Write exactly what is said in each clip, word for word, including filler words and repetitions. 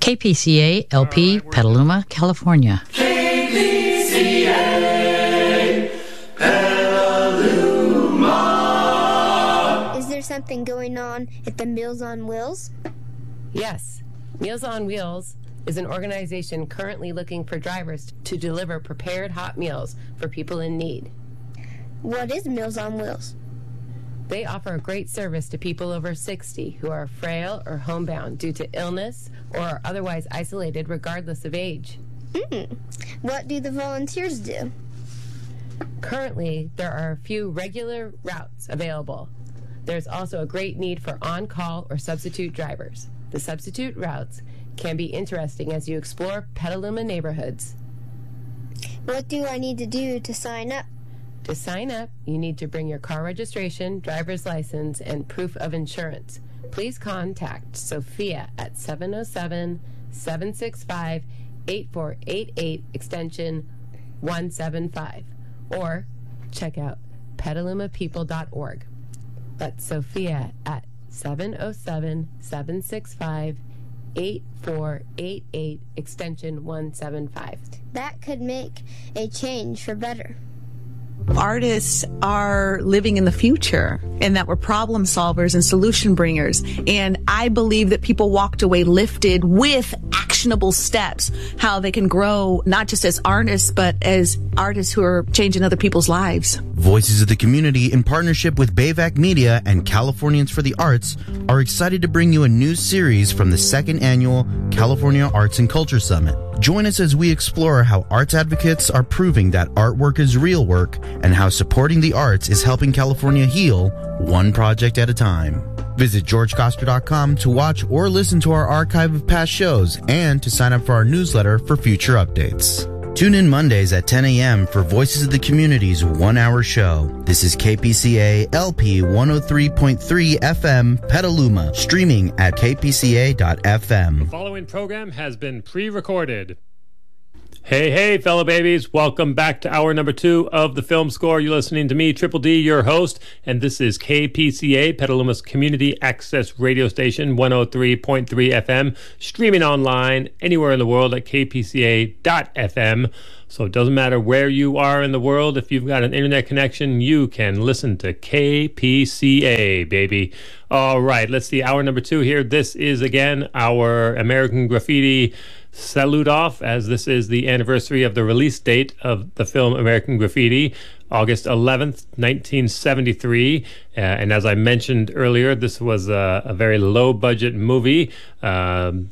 K P C A L P, Petaluma, California. K P C A Petaluma. Is there something going on at the Meals on Wheels? Yes. Meals on Wheels is an organization currently looking for drivers to deliver prepared hot meals for people in need. What is Meals on Wheels? They offer a great service to people over sixty who are frail or homebound due to illness or are otherwise isolated regardless of age. Mm. What do the volunteers do? Currently, there are a few regular routes available. There's also a great need for on-call or substitute drivers. The substitute routes can be interesting as you explore Petaluma neighborhoods. What do I need to do to sign up? To sign up, you need to bring your car registration, driver's license, and proof of insurance. Please contact Sophia at seven oh seven, seven six five, eight four eight eight, extension one seven five, or check out petaluma people dot org. That's Sophia at seven oh seven, seven six five, eight four eight eight, extension one seven five. That could make a change for better. Artists are living in the future and that we're problem solvers and solution bringers. And I believe that people walked away lifted with actionable steps, how they can grow not just as artists, but as artists who are changing other people's lives. Voices of the Community, in partnership with Bayvac Media and Californians for the Arts, are excited to bring you a new series from the second annual California Arts and Culture Summit. Join us as we explore how arts advocates are proving that artwork is real work and how supporting the arts is helping California heal one project at a time. Visit george coster dot com to watch or listen to our archive of past shows and to sign up for our newsletter for future updates. Tune in Mondays at ten a.m. for Voices of the Community's one-hour show. This is K P C A L P one oh three point three F M Petaluma, streaming at k p c a dot f m. The following program has been pre-recorded. Hey, hey, fellow babies. Welcome back to hour number two of The Film Score. You're listening to me, Triple D, your host, and this is K P C A, Petaluma's community access radio station, one oh three point three F M, streaming online anywhere in the world at k p c a dot f m. So it doesn't matter where you are in the world. If you've got an internet connection, you can listen to K P C A, baby. All right, let's see. Hour number two here. This is, again, our American Graffiti salute off, as this is the anniversary of the release date of the film American Graffiti, August eleventh, nineteen seventy-three. Uh, and as I mentioned earlier, this was a, a very low-budget movie. Um,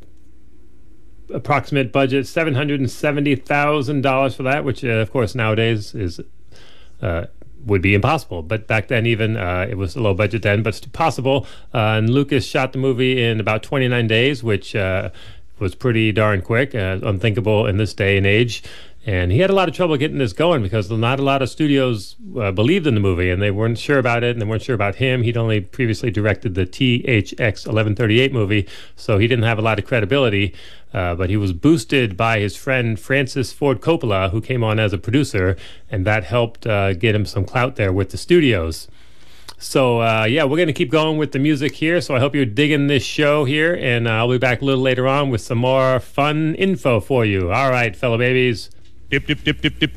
approximate budget, seven hundred seventy thousand dollars for that, which, uh, of course, nowadays is uh, would be impossible. But back then, even, uh, it was a low budget then, but it's possible. Uh, and Lucas shot the movie in about twenty-nine days, which uh, was pretty darn quick, uh, unthinkable in this day and age. And he had a lot of trouble getting this going because not a lot of studios uh, believed in the movie, and they weren't sure about it, and they weren't sure about him. He'd only previously directed the T H X eleven thirty-eight movie, so he didn't have a lot of credibility. Uh, but he was boosted by his friend Francis Ford Coppola, who came on as a producer, and that helped uh, get him some clout there with the studios. So, uh, yeah, we're going to keep going with the music here, so I hope you're digging this show here, and uh, I'll be back a little later on with some more fun info for you. All right, fellow babies. Dip, dip, dip, dip, dip.